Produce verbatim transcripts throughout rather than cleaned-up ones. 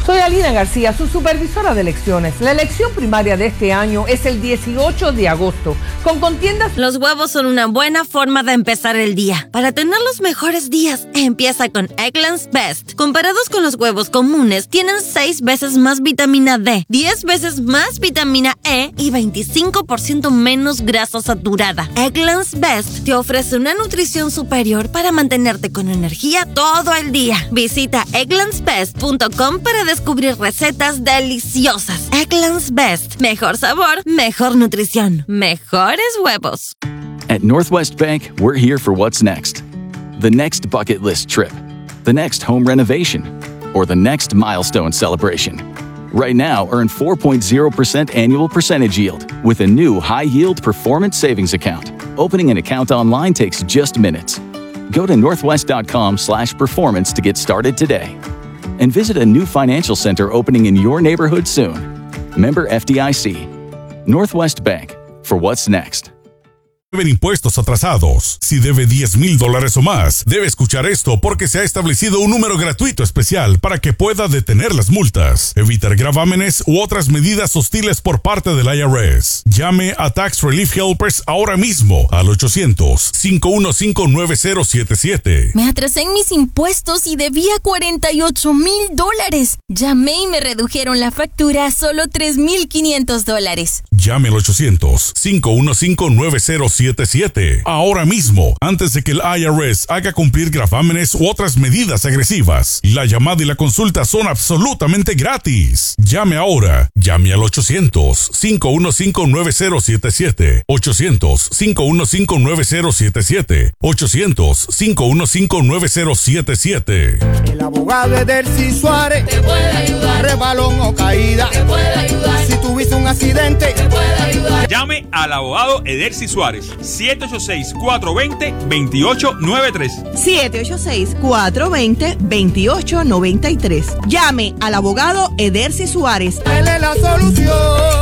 Soy Alina García, su supervisora de elecciones. La elección primaria de este año es el dieciocho de agosto, con contiendas... Los huevos son una buena forma de empezar el día. Para tener los mejores días, empieza con Eggland's Best. Comparados con los huevos comunes, tienen seis veces más vitamina D, diez veces más vitamina E y veinticinco por ciento menos grasa saturada. Eggland's Best te ofrece una nutrición superior para mantenerte con energía todo el día. Visita egglands best punto com para descubrir recetas deliciosas. Eggland's Best. Mejor sabor, mejor nutrición, mejores huevos. At Northwest Bank, we're here for what's next. The next bucket list trip, the next home renovation, or the next milestone celebration. Right now, earn four point zero percent annual percentage yield with a new high-yield performance savings account. Opening an account online takes just minutes. Go to northwest.com slash performance to get started today. And visit a new financial center opening in your neighborhood soon. Member F D I C. Northwest Bank. For what's next. Deben impuestos atrasados. Si debe diez mil dólares o más, debe escuchar esto porque se ha establecido un número gratuito especial para que pueda detener las multas, evitar gravámenes u otras medidas hostiles por parte del I R S. Llame a Tax Relief Helpers ahora mismo al ochocientos, cinco uno cinco, nueve cero siete siete. Me atrasé en mis impuestos y debía cuarenta y ocho mil dólares. Llamé y me redujeron la factura a solo tres mil quinientos dólares. Llame al ochocientos, cinco uno cinco, nueve cero siete siete ahora mismo, antes de que el I R S haga cumplir gravámenes u otras medidas agresivas. La llamada y la consulta son absolutamente gratis. Llame ahora. Llame al ochocientos, cinco uno cinco, nueve cero siete siete. ochocientos, cinco uno cinco, nueve cero siete siete. ochocientos, cinco uno cinco, nueve cero siete siete. El abogado Edercy Suárez te puede ayudar. Rebalón o caída te puede ayudar. Si tuviste un accidente te puede ayudar. Llame al abogado Edercy Suárez. siete ocho seis, cuatro dos cero, dos ocho nueve tres. siete ocho seis, cuatro dos cero, dos ocho nueve tres. Llame al abogado Edercy Suárez. Él es la solución.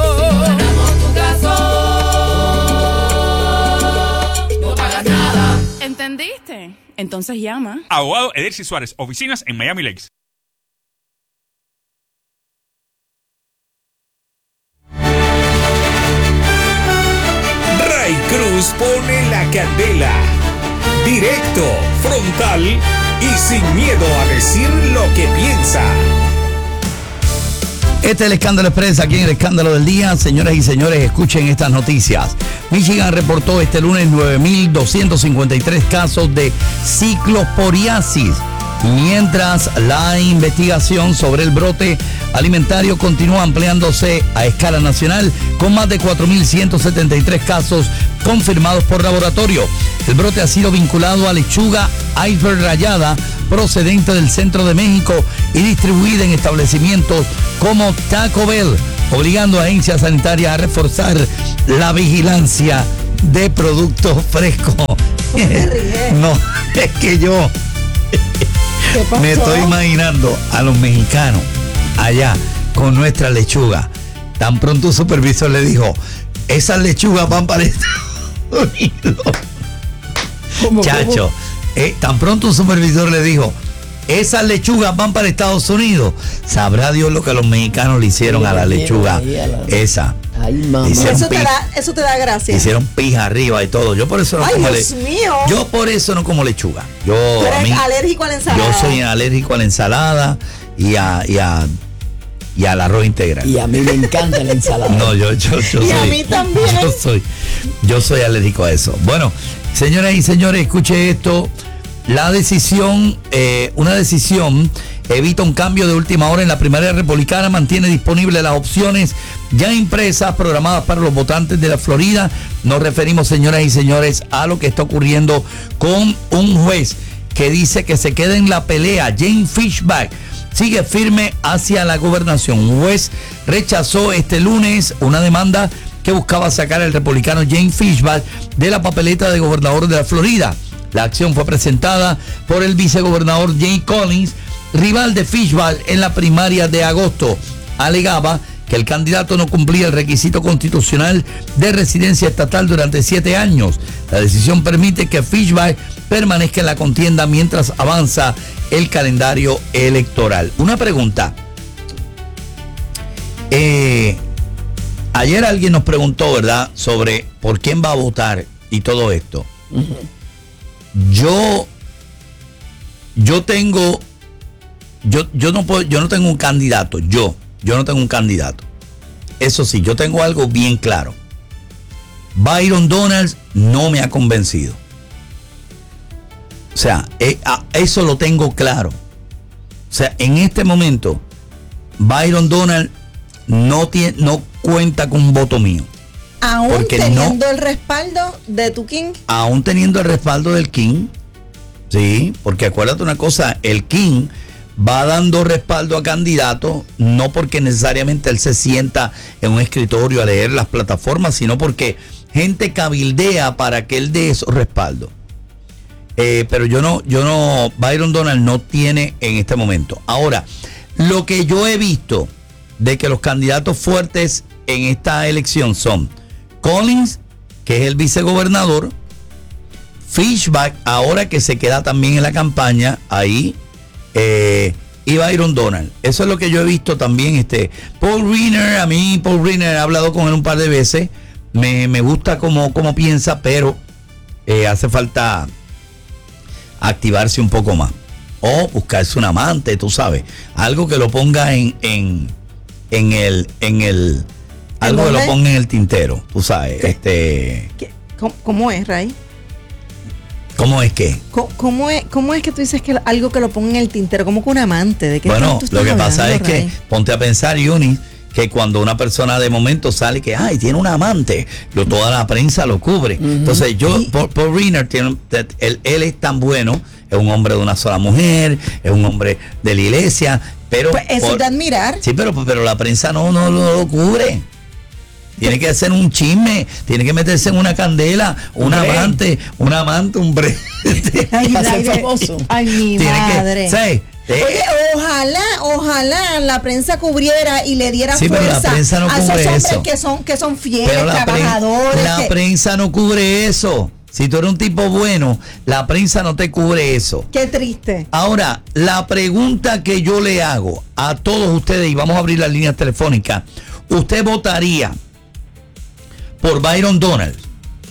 Ganamos tu caso. No pagas nada. ¿Entendiste? Entonces llama. Abogado Edercy Suárez. Oficinas en Miami Lakes. Cruz pone la candela. Directo, frontal y sin miedo a decir lo que piensa. Este es el escándalo express aquí en el escándalo del día. Señoras y señores, escuchen estas noticias. Michigan reportó este lunes nueve mil doscientos cincuenta y tres casos de ciclosporiasis, mientras la investigación sobre el brote alimentario continúa ampliándose a escala nacional con más de cuatro mil ciento setenta y tres casos confirmados por laboratorio. El brote ha sido vinculado a lechuga iceberg rallada procedente del centro de México y distribuida en establecimientos como Taco Bell, obligando a agencias sanitarias a reforzar la vigilancia de productos frescos. No, es que yo me estoy imaginando a los mexicanos allá con nuestra lechuga. Tan pronto un supervisor le dijo, esas lechugas van para Estados Unidos. ¿Cómo, Chacho, cómo? Eh, tan pronto un supervisor le dijo, esas lechugas van para Estados Unidos. Sabrá Dios lo que los mexicanos le hicieron a la lechuga esa. Ay, mamá. Eso te, da, eso te da gracia. Hicieron pija arriba y todo. Yo por eso no Ay, como Dios le... mío. Yo por eso no como lechuga. Yo, ¿Tú eres a mí, alérgico a la ensalada? Yo soy alérgico a la ensalada y a, y a, y al arroz integral. Y a mí me encanta la ensalada. No, yo, yo, yo y soy. a mí también. Yo soy, yo soy alérgico a eso. Bueno, señoras y señores, escuche esto. La decisión, eh, una decisión evita un cambio de última hora en la primaria republicana, mantiene disponibles las opciones ya impresas, programadas para los votantes de la Florida. Nos referimos, señoras y señores, a lo que está ocurriendo con un juez que dice que se queda en la pelea. Jane Fishback sigue firme hacia la gobernación. Un juez rechazó este lunes una demanda que buscaba sacar al republicano Jane Fishback de la papeleta de gobernador de la Florida. La acción fue presentada por el vicegobernador Jay Collins, rival de Fishback en la primaria de agosto. Alegaba que el candidato no cumplía el requisito constitucional de residencia estatal durante siete años. La decisión permite que Fishback permanezca en la contienda mientras avanza el calendario electoral. Una pregunta. Eh, ayer alguien nos preguntó, ¿verdad?, sobre por quién va a votar y todo esto. Uh-huh. Yo, yo tengo, yo, yo no puedo, yo no tengo un candidato, yo, yo no tengo un candidato. Eso sí, yo tengo algo bien claro. Byron Donalds no me ha convencido. O sea, eh, eso lo tengo claro. O sea, en este momento, Byron Donalds no tiene, no cuenta con un voto mío. Aún teniendo no, el respaldo de tu King. Aún teniendo el respaldo del King. Sí, porque acuérdate una cosa, el King va dando respaldo a candidatos, no porque necesariamente él se sienta en un escritorio a leer las plataformas, sino porque gente cabildea para que él dé esos respaldos. Eh, pero yo no, yo no, Byron Donalds no tiene en este momento. Ahora, lo que yo he visto de que los candidatos fuertes en esta elección son Collins, que es el vicegobernador, Fishback, ahora que se queda también en la campaña, ahí, eh, y Byron Donalds. Eso es lo que yo he visto también. Este, Paul Riener, a mí Paul Riener, he hablado con él un par de veces, me, me gusta cómo, cómo piensa, pero eh, hace falta activarse un poco más o buscarse un amante, tú sabes, algo que lo ponga en en, en el en el algo que lo ponga en el tintero, tú sabes. ¿Qué? este ¿Qué? ¿Cómo, ¿Cómo es, Ray? ¿Cómo es qué? ¿Cómo, cómo es cómo es que tú dices que algo que lo ponga en el tintero, como que un amante? ¿De qué bueno, tú lo que hablando, pasa es Ray? que ponte a pensar, Yunis, que cuando una persona de momento sale que ay tiene un amante, lo, toda la prensa lo cubre. Uh-huh. Entonces yo, Paul, Paul Riener tiene, él, él es tan bueno, es un hombre de una sola mujer, es un hombre de la iglesia, pero pues eso por, de admirar. Sí, pero, pero la prensa no, no, no lo cubre. Tiene que hacer un chisme, tiene que meterse en una candela, un Bre. amante, un amante, un bre. Ay, ay, famoso. Ay, mi tiene madre. Que, ¿sí? Oye, ojalá, ojalá la prensa cubriera y le diera sí, fuerza la prensa no a esos hombres eso. que son, que son fieles, pero la trabajadores. Pre- la que... prensa no cubre eso. Si tú eres un tipo bueno, la prensa no te cubre eso. Qué triste. Ahora, la pregunta que yo le hago a todos ustedes, y vamos a abrir las líneas telefónicas, ¿usted votaría por Byron Donalds?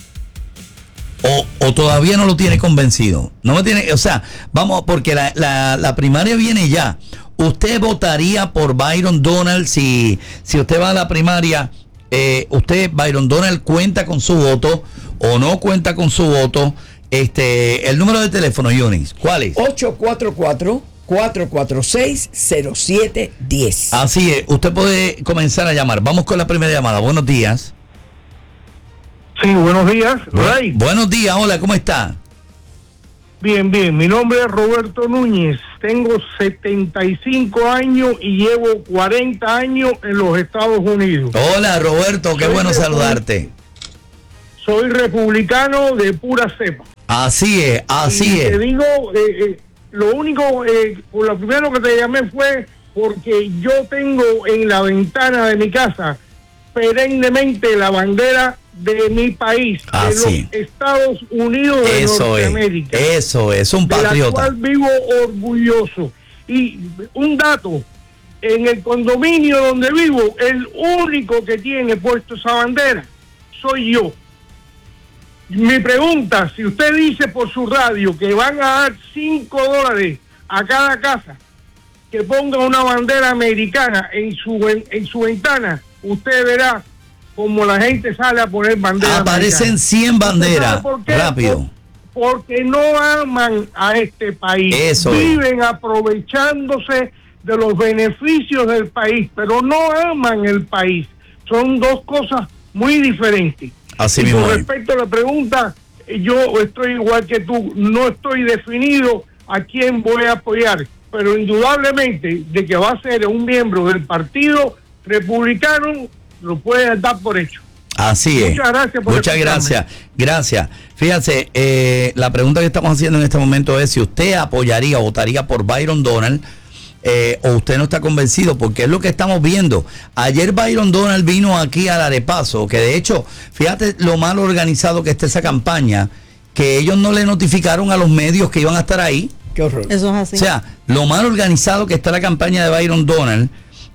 O, o todavía no lo tiene convencido. No me tiene, o sea, vamos, porque la, la, la primaria viene ya. ¿Usted votaría por Byron Donalds si, si usted va a la primaria? Eh, ¿Usted, Byron Donalds, cuenta con su voto o no cuenta con su voto? Este, el número de teléfono, Yunis, ¿cuál es? ocho cuatro cuatro, cuatro cuatro seis, cero siete uno cero. Así es, usted puede comenzar a llamar. Vamos con la primera llamada. Buenos días. Sí, buenos días, Ray. Buenos días, hola, ¿cómo está? Bien, bien, mi nombre es Roberto Núñez, tengo setenta y cinco años y llevo cuarenta años en los Estados Unidos. Hola, Roberto, qué soy bueno saludarte. Soy republicano de pura cepa. Así es, así y es. Te digo, eh, eh, lo único, eh, por lo primero que te llamé fue porque yo tengo en la ventana de mi casa perennemente la bandera de mi país, ah, de sí. los Estados Unidos de eso Norteamérica. Es, eso es, un patriota. De la cual vivo orgulloso. Y un dato, en el condominio donde vivo, el único que tiene puesto esa bandera soy yo. Mi pregunta, si usted dice por su radio que van a dar cinco dólares a cada casa que ponga una bandera americana en su, en, en su ventana, usted verá como la gente sale a poner banderas. Aparecen americanas. cien banderas. ¿Por qué? Rápido. Por, porque no aman a este país. Eso Viven es. aprovechándose de los beneficios del país, pero no aman el país. Son dos cosas muy diferentes. Así y mismo. Con respecto a la pregunta, yo estoy igual que tú. No estoy definido a quién voy a apoyar, pero indudablemente de que va a ser un miembro del Partido Republicano, lo puedes dar por hecho. Así es. Muchas gracias por Muchas gracias. Gracias. Fíjense, eh, la pregunta que estamos haciendo en este momento es si usted apoyaría o votaría por Byron Donalds eh, o usted no está convencido, porque es lo que estamos viendo. Ayer Byron Donalds vino aquí al Arepazo, que de hecho, fíjate lo mal organizado que está esa campaña, que ellos no le notificaron a los medios que iban a estar ahí. Qué horror. Eso es así. O sea, lo mal organizado que está la campaña de Byron Donalds.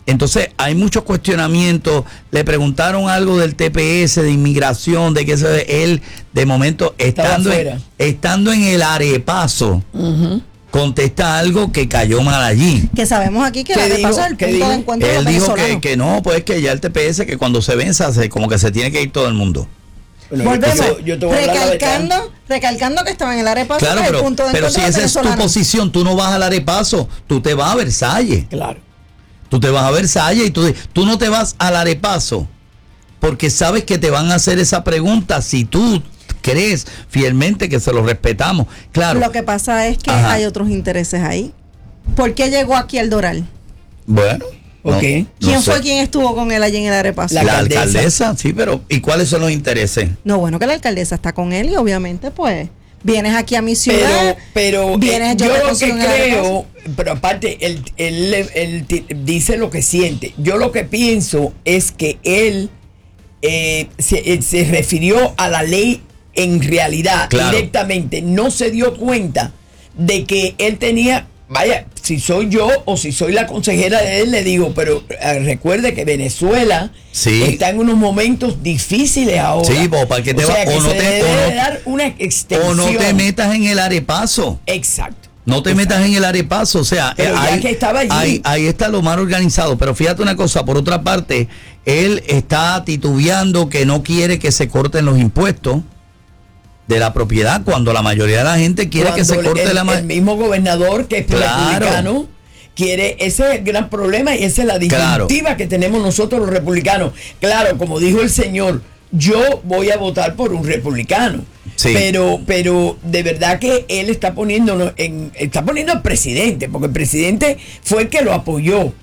Entonces hay muchos cuestionamientos. Le preguntaron algo del T P S, de inmigración, de que eso, él de momento estando en, estando en el arepaso, uh-huh, contesta algo que cayó mal allí. Que sabemos aquí que el arepaso es el punto de encuentro de los venezolanos. Él dijo que, que no, pues que ya el T P S, que cuando se venza, se, como que se tiene que ir todo el mundo. Bueno, volvemos, yo, yo te voy recalcando, a recalcando que estaba en el arepaso, claro, que es pero, el punto de pero encuentro si esa es tu posición, tú no vas al arepaso, tú te vas a Versalles. Claro. Tú te vas a Versalles y tú, tú no te vas al arepaso porque sabes que te van a hacer esa pregunta si tú crees fielmente que se lo respetamos. Claro. Lo que pasa es que Ajá. hay otros intereses ahí. ¿Por qué llegó aquí al Doral? Bueno. No, okay. ¿Quién no fue sé. quien estuvo con él allí en el arepaso? La, la alcaldesa. alcaldesa, sí, pero ¿y cuáles son los intereses? No, bueno, que la alcaldesa está con él y obviamente pues vienes aquí a mi ciudad, pero, pero vienes, eh, yo, yo lo que creo, pero aparte él, él, él, él dice lo que siente. Yo lo que pienso es que él eh, se, se refirió a la ley en realidad, claro, directamente. No se dio cuenta de que él tenía, vaya, si soy yo o si soy la consejera de él, le digo, pero eh, recuerde que Venezuela sí. está en unos momentos difíciles ahora. Sí, pues, para que te o sea, va, que o no se te, debe o no, dar una extensión. O no te metas en el arepaso. Exacto. No te exacto. metas en el arepazo, o sea, pero ahí, ya que estaba allí. Ahí, ahí está lo mal organizado. Pero fíjate una cosa, por otra parte, él está titubeando que no quiere que se corten los impuestos de la propiedad cuando la mayoría de la gente quiere cuando que se corte el, la ma- el mismo gobernador que es claro. republicano quiere, ese es el gran problema y esa es la disyuntiva claro. que tenemos nosotros los republicanos. Claro, como dijo el señor, yo voy a votar por un republicano. Sí. Pero, pero de verdad que él está poniendo en, está poniendo al presidente, porque el presidente fue el que lo apoyó.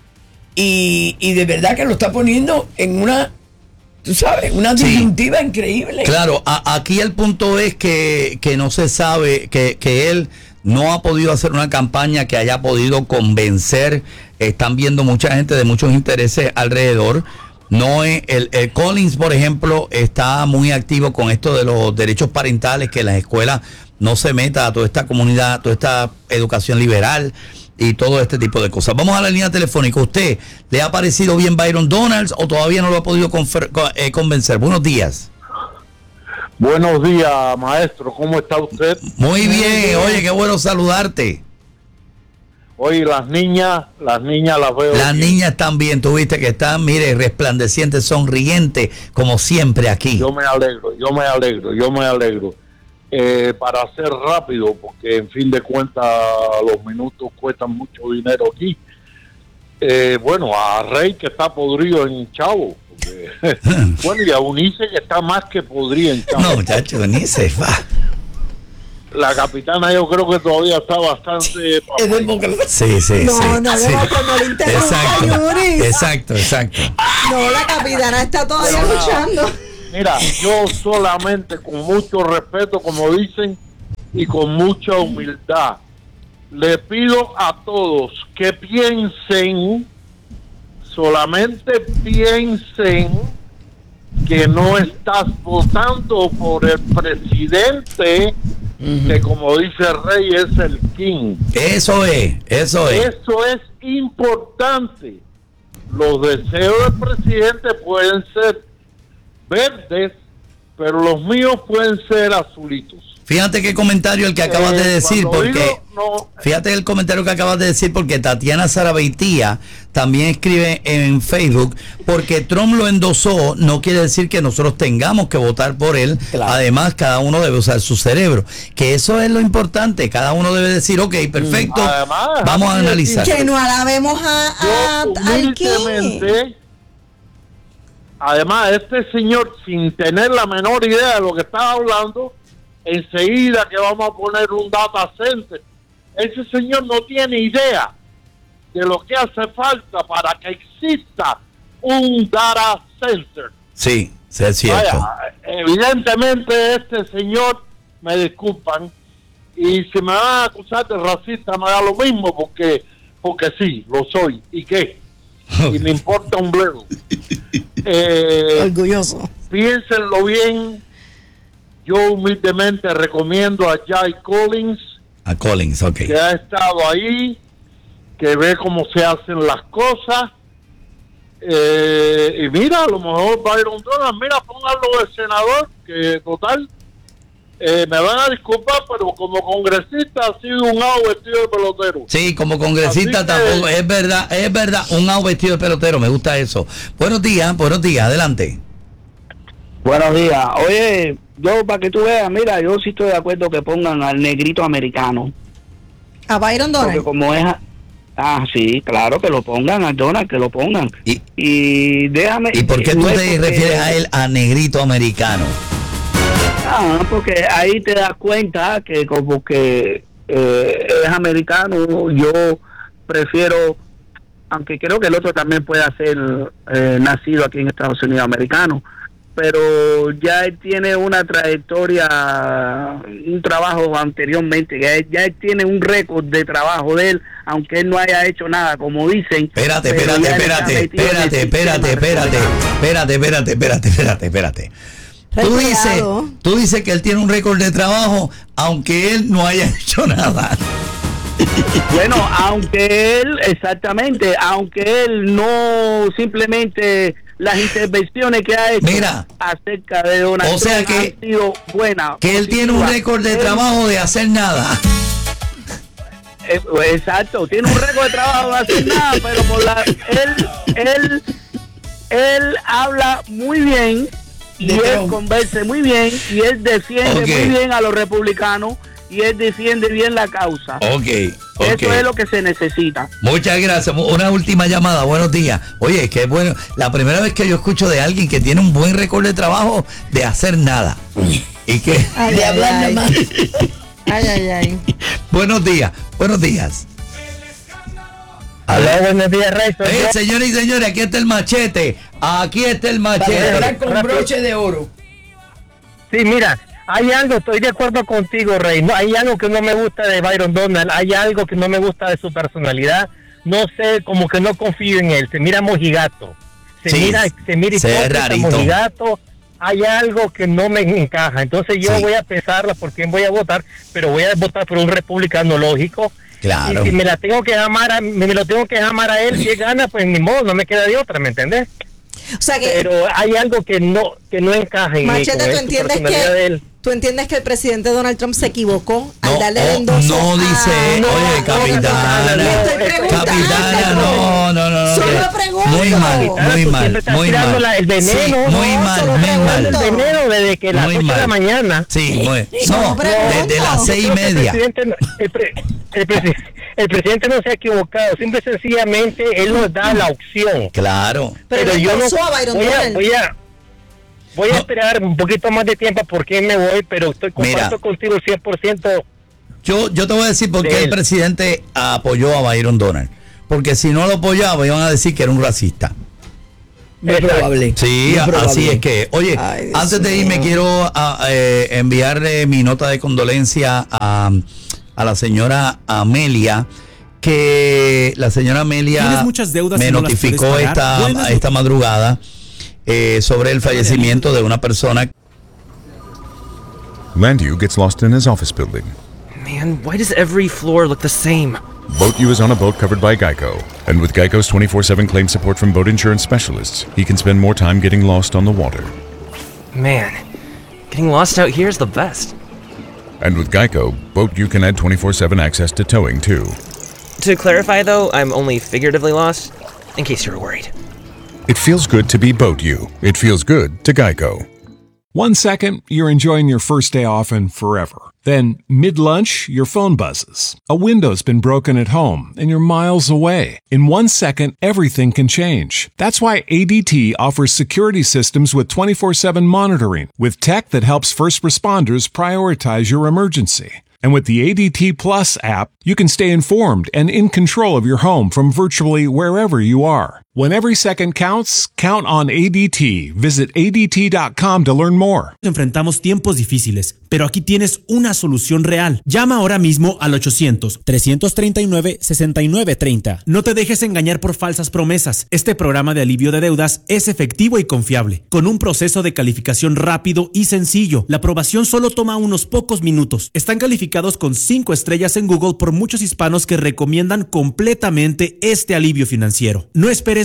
Y, y de verdad que lo está poniendo en una, tú sabes, una disyuntiva sí. increíble. Claro, a, aquí el punto es que, que no se sabe, que, que él no ha podido hacer una campaña que haya podido convencer. Están viendo mucha gente de muchos intereses alrededor. No es, el, el Collins, por ejemplo, está muy activo con esto de los derechos parentales, que las escuelas no se meta a toda esta comunidad, toda esta educación liberal y todo este tipo de cosas. Vamos a la línea telefónica. ¿Usted le ha parecido bien Byron Donalds o todavía no lo ha podido confer, eh, convencer? Buenos días. Buenos días, maestro. ¿Cómo está usted? Muy bien. Muy bien. Oye, qué bueno saludarte. Oye, las niñas, las niñas las veo. Las bien. niñas también, tú viste que están, mire, resplandecientes, sonrientes, como siempre aquí. Yo me alegro, yo me alegro, yo me alegro. Eh, para ser rápido, porque en fin de cuentas los minutos cuestan mucho dinero aquí. Eh, bueno, a Rey que está podrido en Chavo. Porque, bueno, y a Unice que está más que podrido en Chavo. No, muchacho, Unice, va. La capitana yo creo que todavía está bastante... Sí, sí, no, sí. No, no, sí. no le interrumpa, exacto, Yuri. exacto, exacto. No, la capitana está todavía Pero, luchando. Mira, yo solamente con mucho respeto, como dicen, y con mucha humildad, le pido a todos que piensen, solamente piensen que no estás votando por el presidente, uh-huh. que como dice Rey es el king. Eso es, eso es. Eso es importante. Los deseos del presidente pueden ser verdes, pero los míos pueden ser azulitos. Fíjate qué comentario el que acabas eh, de decir, porque digo, no, fíjate el comentario que acabas de decir, porque Tatiana Sarabeitía también escribe en Facebook, porque Trump lo endosó, no quiere decir que nosotros tengamos que votar por él. Claro. Además, cada uno debe usar su cerebro, que eso es lo importante. Cada uno debe decir, ok, perfecto, además, vamos a analizar. Que no alabemos a, a al King. Además, este señor, sin tener la menor idea de lo que estaba hablando, enseguida que vamos a poner un data center, ese señor no tiene idea de lo que hace falta para que exista un data center. Sí, sí es cierto. Vaya, evidentemente este señor, me disculpan, y si me van a acusar de racista me da lo mismo, porque porque sí, lo soy. ¿Y qué? Y me importa un bledo. Eh, Orgulloso. Piénsenlo bien. Yo humildemente recomiendo a Jay Collins. A Collins, ok. Que ha estado ahí, que ve cómo se hacen las cosas Eh, y mira, a lo mejor Byron Donald, mira, pónganlo de senador, que total, eh, me van a disculpar, pero como congresista ha sido un ao vestido de pelotero. Sí, como congresista tampoco, que... es verdad, es verdad, un ao vestido de pelotero, me gusta eso. Buenos días, buenos días, adelante. Buenos días. Oye, yo para que tú veas, mira, yo sí estoy de acuerdo que pongan al negrito americano. ¿A Byron Donald? Porque como es... Ah, sí, claro, que lo pongan a Donald, que lo pongan. Y, y déjame... ¿Y por qué tú te refieres a él, a negrito americano? Ah, porque ahí te das cuenta que como que eh, es americano, yo prefiero, aunque creo que el otro también puede ser eh, nacido aquí en Estados Unidos, americano, pero ya él tiene una trayectoria, un trabajo anteriormente, ya él, ya él tiene un récord de trabajo de él, aunque él no haya hecho nada, como dicen. Espérate, espérate, espérate, espérate, espérate, espérate, espérate, espérate, espérate, espérate, espérate. Tú dices, tú dices que él tiene un récord de trabajo, aunque él no haya hecho nada. Bueno, aunque él, exactamente, aunque él no simplemente las intervenciones que ha hecho Mira, acerca de Donald o sea Trump que, han sido buenas. Que él tiene un récord de él, trabajo de hacer nada. Eh, exacto, tiene un récord de trabajo de hacer nada, pero por la, él, él, él habla muy bien y él Trump. conversa muy bien y él defiende okay. muy bien a los republicanos y él defiende bien la causa. Ok, okay. Eso es lo que se necesita. Muchas gracias. Una última llamada. Buenos días. Oye, es que es bueno. La primera vez que yo escucho de alguien que tiene un buen récord de trabajo de hacer nada. Y que ay, de hablar nada más. Ay, ay, ay. Buenos días. Buenos días. Hola, buenos días, Rey. Eh, señores y señores, aquí está el machete. Aquí está el machete. Para con broche de oro. Sí, mira. Hay algo, estoy de acuerdo contigo, Rey. No, hay algo que no me gusta de Byron Donald, hay algo que no me gusta de su personalidad. No sé, como que no confío en él. Se mira mojigato. Se sí, mira, se mira hipócrita, mojigato. Hay algo que no me encaja. Entonces yo sí. voy a pensarla por quién voy a votar, pero voy a votar por un republicano lógico. Claro. Y si me la tengo que amar, a, me, me lo tengo que amar a él, si él gana, pues ni modo, no me queda de otra, ¿me entendés? O sea que, pero hay algo que no que no encaja en Machete, mí, ¿tú entiendes que tú entiendes que el presidente Donald Trump se equivocó al no, darle el endoso? No dice, a... oye, capitana, no, capitana, no, no, no, no. Solo pregunto. Muy mal, muy mal, muy mal. La, el veneno, sí, muy no, mal, muy mal. El veneno desde que las ocho de la mañana. Sí, muy, no, desde las seis y media. El presidente, el, pre, el, pre, el presidente no se ha equivocado, simple y sencillamente él nos da la opción. Claro. Pero, pero yo no voy a, voy a Voy a no. esperar un poquito más de tiempo porque me voy, pero estoy comparto Mira, contigo el cien por ciento. Yo, yo te voy a decir por qué el presidente apoyó a Byron Donald. Porque si no lo apoyaba, iban a decir que era un racista. Muy probable. Sí, Muy probable. Así es que. Oye, Ay, antes de irme, quiero a, eh, enviarle mi nota de condolencia a, a la señora Amelia. Que la señora Amelia me no notificó esta, esta madrugada. Eh, sobre el fallecimiento de una persona. Landu gets lost in his office building. Man, why does every floor look the same? BoatU is on a boat covered by Geico. And with Geico's twenty-four seven claim support from boat insurance specialists, he can spend more time getting lost on the water. Man, getting lost out here is the best. And with Geico, BoatU can add twenty-four seven access to towing too. To clarify though, I'm only figuratively lost, in case you were worried. It feels good to be BoatU. It feels good to Geico. One second, you're enjoying your first day off and forever. Then, mid-lunch, your phone buzzes. A window's been broken at home, and you're miles away. In one second, everything can change. That's why A D T offers security systems with twenty-four seven monitoring, with tech that helps first responders prioritize your emergency. And with the A D T Plus app, you can stay informed and in control of your home from virtually wherever you are. When every second counts, count on A D T. Visit A D T dot com to learn more. Enfrentamos tiempos difíciles, pero aquí tienes una solución real. Llama ahora mismo al ochocientos, trescientos treinta y nueve, sesenta y nueve treinta. No te dejes engañar por falsas promesas. Este programa de alivio de deudas es efectivo y confiable, con un proceso de calificación rápido y sencillo. La aprobación solo toma unos pocos minutos. Están calificados con cinco estrellas en Google por muchos hispanos que recomiendan completamente este alivio financiero. No esperes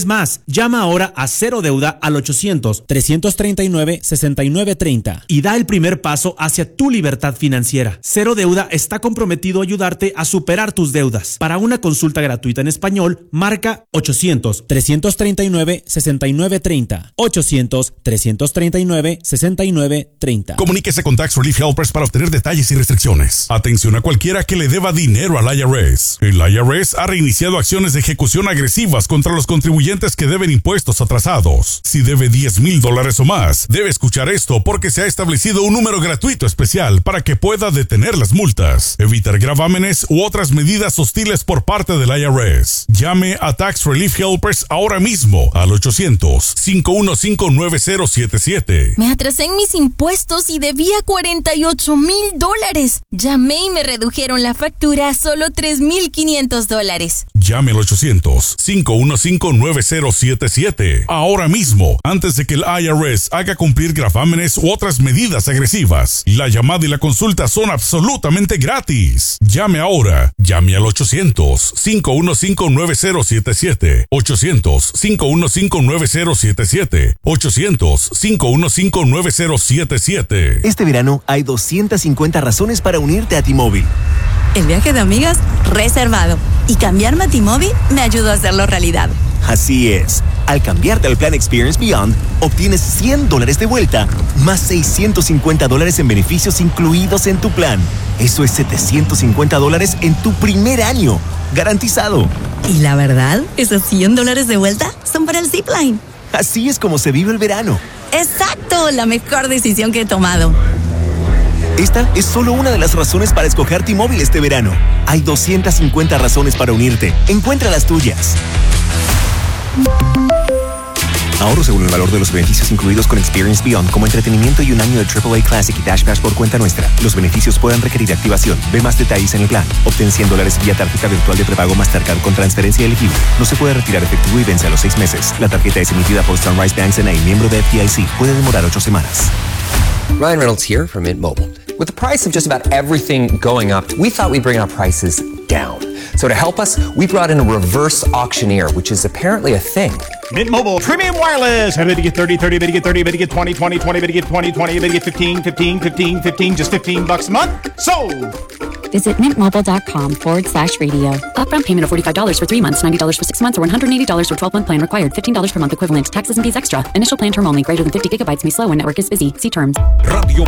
debes más. Llama ahora a Cero Deuda al ochocientos, trescientos treinta y nueve, sesenta y nueve treinta y da el primer paso hacia tu libertad financiera. Cero Deuda está comprometido a ayudarte a superar tus deudas. Para una consulta gratuita en español, marca ochocientos, trescientos treinta y nueve, sesenta y nueve treinta. ochocientos, trescientos treinta y nueve, sesenta y nueve treinta. Comuníquese con Tax Relief Helpers para obtener detalles y restricciones. Atención a cualquiera que le deba dinero al I R S. El I R S ha reiniciado acciones de ejecución agresivas contra los contribuyentes que deben impuestos atrasados. Si debe diez mil dólares o más, debe escuchar esto porque se ha establecido un número gratuito especial para que pueda detener las multas, evitar gravámenes u otras medidas hostiles por parte del I R S. Llame a Tax Relief Helpers ahora mismo al ochocientos, cinco uno cinco, nueve cero siete siete. Me atrasé en mis impuestos y debía cuarenta y ocho mil dólares. Llamé y me redujeron la factura a solo tres mil quinientos dólares. Llame al ochocientos, cinco uno cinco, nueve cero siete siete ahora mismo, antes de que el I R S haga cumplir gravámenes u otras medidas agresivas. La llamada y la consulta son absolutamente gratis. Llame ahora. Llame al ochocientos, cinco uno cinco, nueve cero siete siete. ochocientos, cinco uno cinco, nueve cero siete siete. ochocientos, cinco uno cinco, nueve cero siete siete. Este verano hay doscientas cincuenta razones para unirte a T-Mobile. El viaje de amigas reservado. Y cambiarme a T-Mobile me ayudó a hacerlo realidad. Así es. Al cambiarte al plan Experience Beyond, obtienes cien dólares de vuelta, más seiscientos cincuenta dólares en beneficios incluidos en tu plan. Eso es setecientos cincuenta dólares en tu primer año. Garantizado. Y la verdad, esos cien dólares de vuelta son para el Zipline. Así es como se vive el verano. Exacto, la mejor decisión que he tomado. Esta es solo una de las razones para escoger T-Mobile este verano. Hay doscientas cincuenta razones para unirte. Encuentra las tuyas. Ahorro según el valor de los beneficios incluidos con Experience Beyond, como entretenimiento y un año de triple A Classic y Dash Pass por cuenta nuestra. Los beneficios pueden requerir activación. Ve más detalles en el plan. Obtén cien dólares vía tarjeta virtual de prepago Mastercard con transferencia elegible. No se puede retirar efectivo y vence a los seis meses. La tarjeta es emitida por Sunrise Banks N A, miembro de F D I C. Puede demorar ocho semanas. Ryan Reynolds here from Mint Mobile. With the price of just about everything going up, we thought we'd bring our prices down. So to help us, we brought in a reverse auctioneer, which is apparently a thing. Mint Mobile Premium Wireless. How to get thirty, thirty, how to get thirty, how to get twenty, twenty, twenty, how to get twenty, twenty, how to get fifteen, fifteen, fifteen, fifteen, just fifteen bucks a month? Sold! Visit mintmobile.com forward slash radio. Upfront payment of forty-five dollars for three months, ninety dollars for six months, or one hundred eighty dollars for twelve-month plan required. fifteen dollars per month equivalent. Taxes and fees extra. Initial plan term only. Greater than fifty gigabytes may slow when network is busy. See terms. Radio